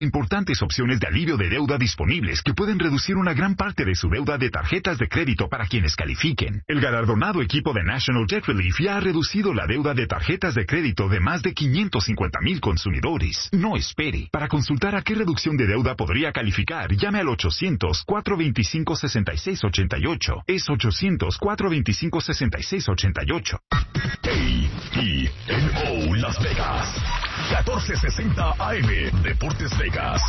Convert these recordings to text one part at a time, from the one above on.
Importantes opciones de alivio de deuda disponibles que pueden reducir una gran parte de su deuda de tarjetas de crédito para quienes califiquen. El galardonado equipo de National Debt Relief ya ha reducido la deuda de tarjetas de crédito de más de 550,000 consumidores. No espere. Para consultar a qué reducción de deuda podría calificar, llame al 800-425-6688. Es 800-425-6688. KENO Las Vegas. 1460 AM. Deportes Vegas.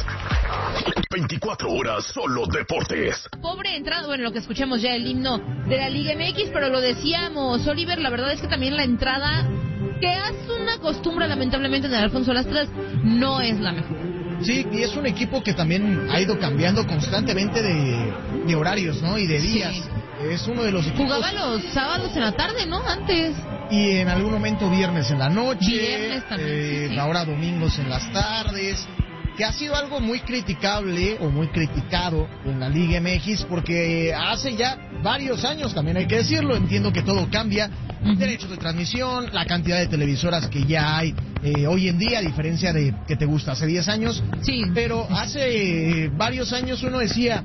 24 horas solo deportes. Pobre entrada, bueno, lo que escuchamos ya el himno de la Liga MX, pero lo decíamos, Oliver, la verdad es que también la entrada, que es una costumbre lamentablemente en el Alfonso Lastras, no es la mejor. Sí, y es un equipo que también ha ido cambiando constantemente de horarios, ¿no? Y de días. Sí. Es uno de los equipos... Jugaba los sábados en la tarde, ¿no? Antes. Y en algún momento viernes en la noche. Viernes también, sí. Ahora domingos en las tardes. Que ha sido algo muy criticable o muy criticado en la Liga MX porque hace ya varios años, también hay que decirlo, entiendo que todo cambia, derechos de transmisión, la cantidad de televisoras que ya hay hoy en día, a diferencia de que te gusta hace 10 años, sí. Pero hace varios años uno decía,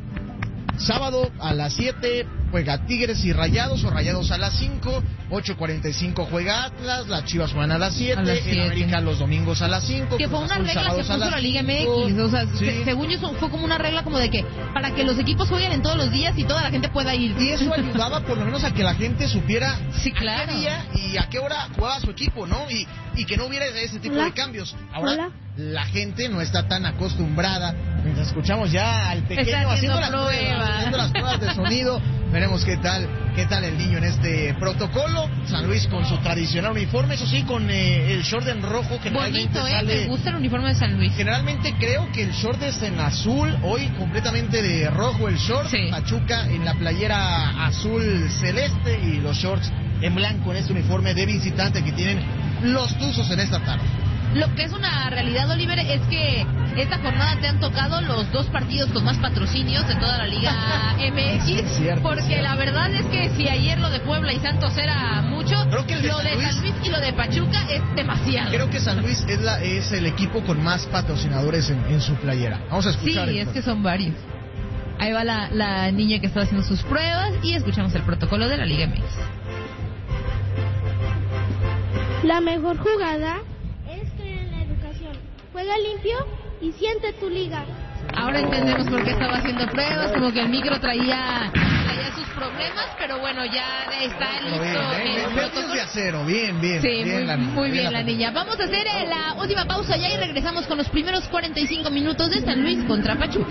sábado a las 7 juega Tigres y Rayados, o Rayados a las 5, 8:45 juega Atlas, las Chivas juegan a las 7, en América los domingos a las 5. Que fue una regla que puso la Liga MX, o sea, sí. Según yo fue como una regla como de que para que los equipos jueguen en todos los días y toda la gente pueda ir. Y eso ayudaba por lo menos a que la gente supiera sí, claro. a qué día y a qué hora jugaba su equipo, ¿no? Y que no hubiera ese tipo de cambios. Ahora la gente no está tan acostumbrada. Mientras escuchamos ya al pequeño haciendo las pruebas de sonido. Veremos qué tal el niño en este protocolo. San Luis con su tradicional uniforme, eso sí, con el short en rojo que bonito, me gusta el uniforme de San Luis. Generalmente creo que el short es en azul, hoy completamente de rojo el short. Sí. Pachuca en la playera azul celeste y los shorts en blanco en este uniforme de visitante que tienen los Tuzos en esta tarde. Lo que es una realidad, Oliver, es que esta jornada te han tocado los dos partidos con más patrocinios de toda la Liga MX. Cierto, porque la verdad es que si ayer lo de Puebla y Santos era mucho, creo que lo de San Luis y lo de Pachuca es demasiado. Creo que San Luis es el equipo con más patrocinadores en su playera. Vamos a escuchar. Sí, es que son varios. Ahí va la niña que está haciendo sus pruebas y escuchamos el protocolo de la Liga MX. La mejor jugada es creer en la educación. Juega limpio y siente tu liga. Ahora entendemos por qué estaba haciendo pruebas, como que el micro traía sus problemas, pero bueno, ya está listo. Bien, de acero, bien. Sí, bien, muy bien la niña. Vamos a hacer la última pausa ya y regresamos con los primeros 45 minutos de San Luis contra Pachuca.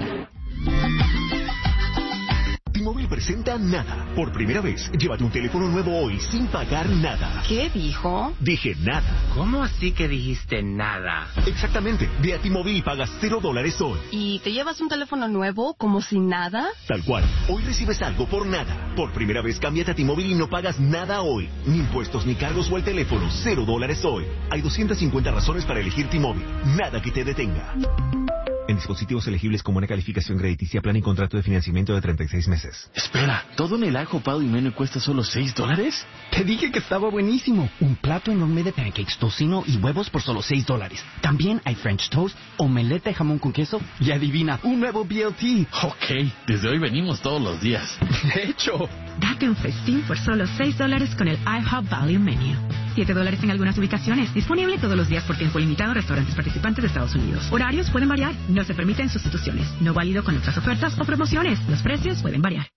T-Mobile presenta Nada. Por primera vez, llévate un teléfono nuevo hoy sin pagar nada. ¿Qué dijo? Dije nada. ¿Cómo así que dijiste nada? Exactamente. Ve a T-Mobile y pagas $0 hoy. ¿Y te llevas un teléfono nuevo como si nada? Tal cual. Hoy recibes algo por nada. Por primera vez, cámbiate a T-Mobile y no pagas nada hoy. Ni impuestos, ni cargos o el teléfono. $0 hoy. Hay 250 razones para elegir T-Mobile. Nada que te detenga. En dispositivos elegibles con buena calificación crediticia, plan y contrato de financiamiento de 36 meses. Espera, ¿todo en el ajo, pavo y menú cuesta solo $6? Te dije que estaba buenísimo. Un plato enorme de pancakes, tocino y huevos por solo $6. También hay French toast, omelette de jamón con queso y adivina, un nuevo BLT. Ok, desde hoy venimos todos los días. De hecho, date un festín por solo $6 con el IHOP Value Menu. $7 en algunas ubicaciones. Disponible todos los días por tiempo limitado en restaurantes participantes de Estados Unidos. Horarios pueden variar. No se permiten sustituciones. No válido con otras ofertas o promociones. Los precios pueden variar.